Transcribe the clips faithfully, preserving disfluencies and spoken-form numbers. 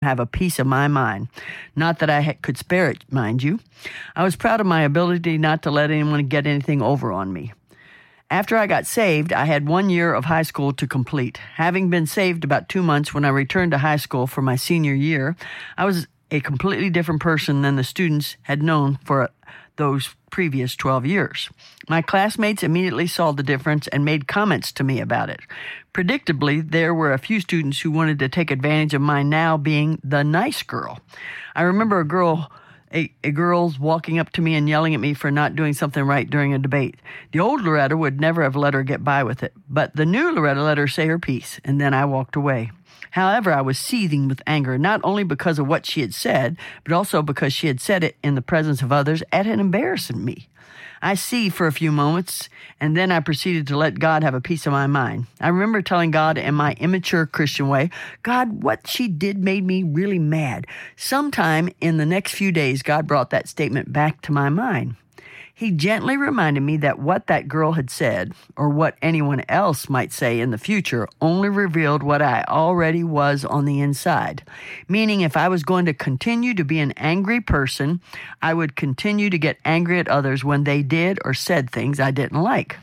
have a piece of my mind. Not that I ha- could spare it, mind you. I was proud of my ability not to let anyone get anything over on me. After I got saved, I had one year of high school to complete. Having been saved about two months when I returned to high school for my senior year, I was a completely different person than the students had known for those previous twelve years. My classmates immediately saw the difference and made comments to me about it. Predictably, there were a few students who wanted to take advantage of my now being the nice girl. I remember a girl, a, a girl's walking up to me and yelling at me for not doing something right during a debate. The old Loretta would never have let her get by with it, but the new Loretta let her say her piece, and then I walked away. However, I was seething with anger, not only because of what she had said, but also because she had said it in the presence of others and had embarrassed me. I seethed for a few moments, and then I proceeded to let God have a piece of my mind. I remember telling God in my immature Christian way, God, what she did made me really mad. Sometime in the next few days, God brought that statement back to my mind. He gently reminded me that what that girl had said, or what anyone else might say in the future, only revealed what I already was on the inside. Meaning, if I was going to continue to be an angry person, I would continue to get angry at others when they did or said things I didn't like.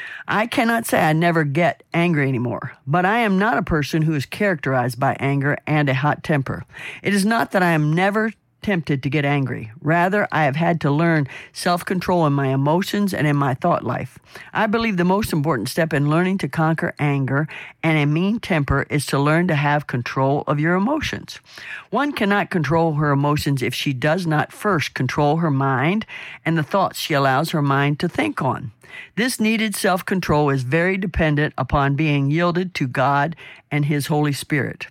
I cannot say I never get angry anymore, but I am not a person who is characterized by anger and a hot temper. It is not that I am never tempted to get angry. Rather, I have had to learn self-control in my emotions and in my thought life. I believe the most important step in learning to conquer anger and a mean temper is to learn to have control of your emotions. One cannot control her emotions if she does not first control her mind and the thoughts she allows her mind to think on. This needed self-control is very dependent upon being yielded to God and His Holy Spirit.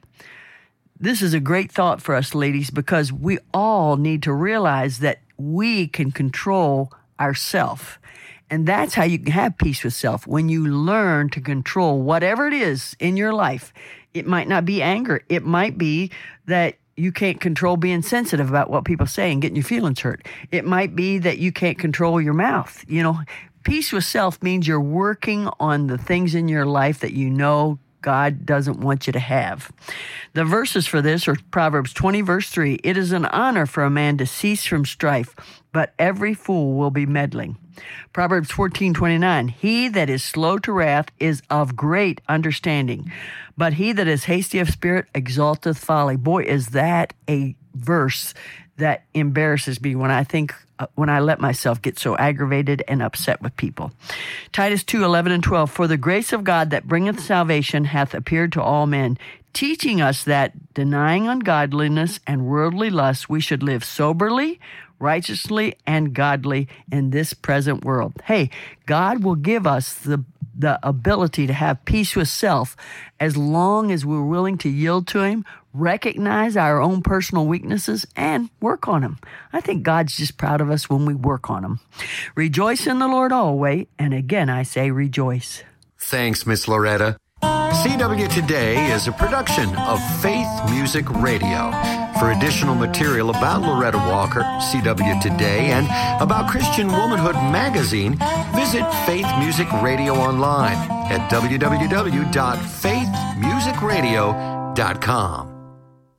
This is a great thought for us, ladies, because we all need to realize that we can control ourself. And that's how you can have peace with self. When you learn to control whatever it is in your life, it might not be anger. It might be that you can't control being sensitive about what people say and getting your feelings hurt. It might be that you can't control your mouth. You know, peace with self means you're working on the things in your life that you know God doesn't want you to have. The verses for this are Proverbs twenty, verse three. It is an honor for a man to cease from strife, but every fool will be meddling. Proverbs fourteen, twenty-nine. He that is slow to wrath is of great understanding, but he that is hasty of spirit exalteth folly. Boy, is that a verse that embarrasses me when I think, uh, when I let myself get so aggravated and upset with people. Titus two, eleven and twelve. For the grace of God that bringeth salvation hath appeared to all men, teaching us that, denying ungodliness and worldly lust, we should live soberly, righteously, and godly in this present world. Hey, God will give us the the ability to have peace with self as long as we're willing to yield to Him, recognize our own personal weaknesses, and work on them. I think God's just proud of us when we work on them. Rejoice in the Lord always, and again I say rejoice. Thanks, Miss Loretta. C W Today is a production of Faith Music Radio. For additional material about Loretta Walker, C W Today, and about Christian Womanhood Magazine, visit Faith Music Radio online at w w w dot faith music radio dot com.